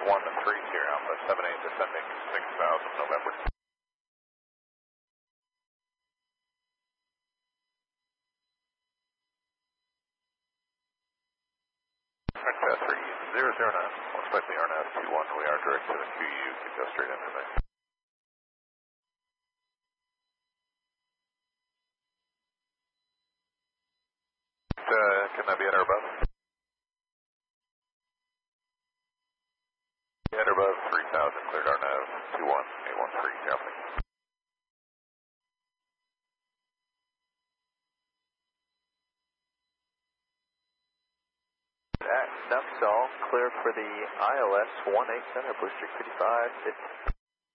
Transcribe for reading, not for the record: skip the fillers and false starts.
Sierra Alpha 78 descending 6000 November. Alpha 3009, most likely RNAV 21, we are direct to the QU, can go straight into there. Can that be at or above? At or above 3000, cleared RNAV 21, 813, copy. At Nuxall, clear for the ILS 18 center, Booster 55.